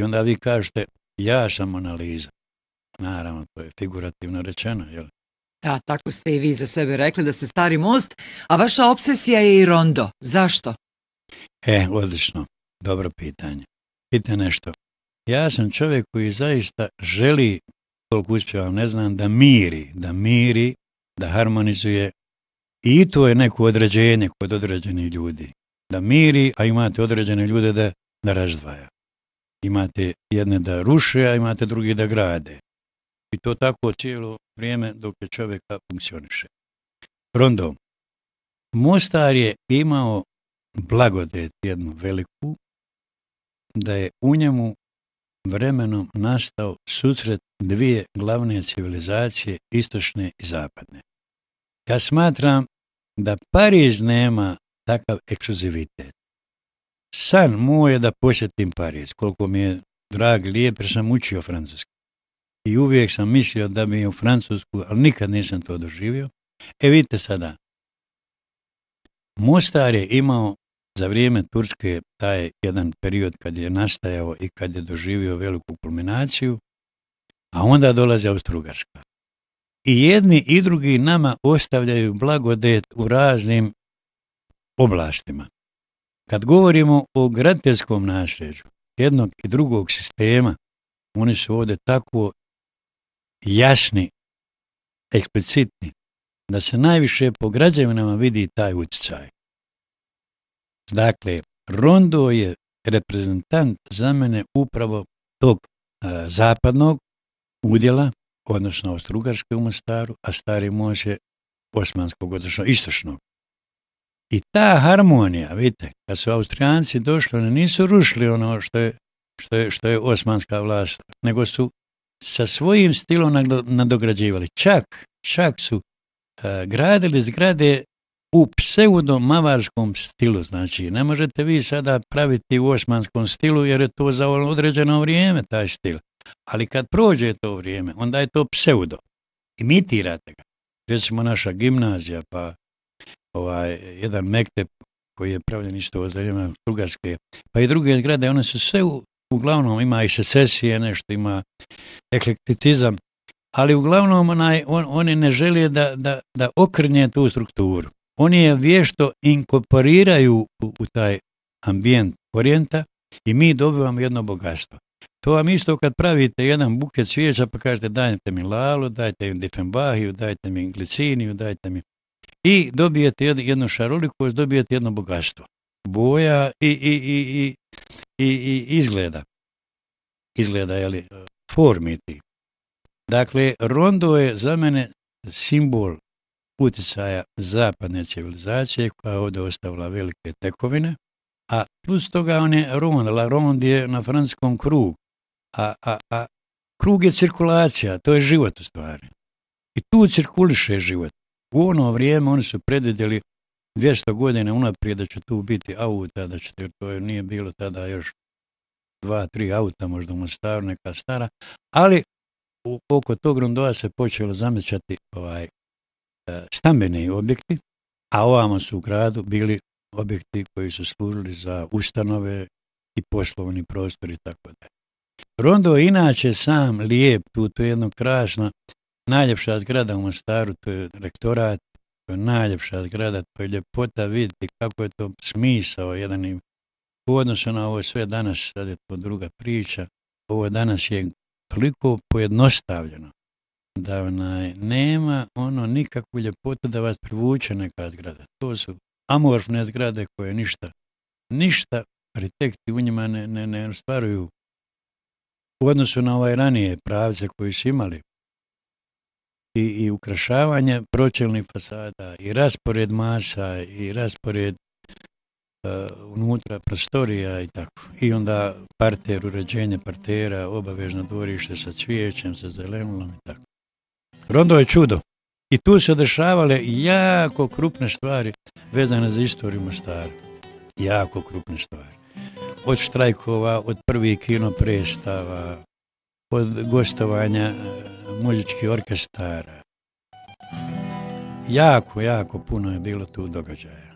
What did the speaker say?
I onda vi kažete, ja sam Mona Lisa. Naravno, to je figurativno rečeno, jel? Da, tako ste i vi za sebe rekli da ste stari most, a vaša obsesija je i rondo. Zašto? Odlično. Dobro pitanje. Pite nešto. Ja sam čovjek koji zaista želi, koliko uspjevam, ne znam, da miri, da harmonizuje. I to je neko određenje kod određenih ljudi. Da miri, a imate određene ljude da razdvaja. Imate jedne da ruše, a imate drugi da grade. I to tako cijelo vrijeme dok je čovjeka funkcioniše. Rondo. Mostar je imao blagodet jednu veliku, da je u njemu vremenom nastao susret dvije glavne civilizacije, istočne i zapadne. Ja smatram da Pariz nema takav ekskluzivitet. San moj je da posjetim Pariz, koliko mi je drag, lijep, jer sam učio francuski. I uvijek sam mislio da bi je u Francusku, ali nikad nisam to doživio. Vidite sada, Mostar je imao za vrijeme Turske taj jedan period kad je nastajao i kad je doživio veliku kulminaciju, a onda dolazi Austro-Ugarska. I jedni i drugi nama ostavljaju blagodet u raznim oblastima. Kad govorimo o graditeljskom nasljeđu jednog i drugog sistema, oni su ovdje tako jasni, eksplicitni, da se najviše po građevinama vidi taj utjecaj. Dakle, rondo je reprezentant za mene upravo tog zapadnog udjela, odnosno Austro-Ugarske u Mostaru, a Stari most je osmanskog, odnosno istočnog. I ta harmonija, vidite, kad su Austrijanci došli, oni nisu rušili ono što je osmanska vlast, nego su sa svojim stilom nadograđivali. Čak su gradili zgrade u pseudo-mavarskom stilu. Znači, ne možete vi sada praviti u osmanskom stilu, jer je to za određeno vrijeme taj stil. Ali kad prođe to vrijeme, onda je to pseudo. Imitirate ga. Recimo naša gimnazija, pa jedan mektep koji je pravljen isto za vrijeme Austro-Ugarske, pa i druge zgrade, one su sve uglavnom, ima i secesije, nešto ima eklekticizam, ali uglavnom oni ne žele da okrnje tu strukturu. Oni je vješto inkorporiraju u taj ambijent orijenta i mi dobivamo jedno bogatstvo. To vam isto kad pravite jedan buket cvijeća pa kažete dajte mi lalu, dajte mi difenbahiju, dajte mi gliciniju, dajte mi... I dobijete jednu šarolikost, dobijete jedno bogatstvo. Boja i izgleda. Izgleda, jeli, formi ti. Dakle, rondo je za mene simbol utjecaja zapadne civilizacije koja je ovdje ostavila velike tekovine, a plus toga on je rond, la rond je na francuskom krug, a krug je cirkulacija, to je život u stvari. I tu cirkuliše život. U ono vrijeme oni su predvidjeli 200 godina unaprijed da će tu biti auta, jer to nije bilo tada još 2-3 auta, možda u Mostaru, neka stara, ali oko tog rondoa se počelo zamećati stambeni objekti, a ovamo su u gradu bili objekti koji su služili za ustanove i poslovni prostor i tako dalje. Rondo je inače sam lijep, to je jedno krasno, najljepša zgrada u Mostaru, to je rektorat, to je najljepša zgrada, to je ljepota vidjeti kako je to smisao jedan u odnosu na ovo sve danas, sad je to druga priča, ovo danas je toliko pojednostavljeno da nema nikakvu ljepotu da vas privuče neka zgrada. To su amorfne zgrade koje ništa arhitekti u njima ne ostvaruju u odnosu na ranije pravce koji su imali. I ukrašavanje pročelnih fasada, i raspored masa, i raspored unutra prostorija i tako. I onda parter, uređenje partera, obavezno dvorište sa cvijećem, sa zelenilom i tako. Rondo je čudo. I tu se dešavale jako krupne stvari vezane za istoriju Mostara. Jako krupne stvari. Od štrajkova, od prvih kino predstava, od gostovanja muzičkih orkestara. Jako puno je bilo tu događaja.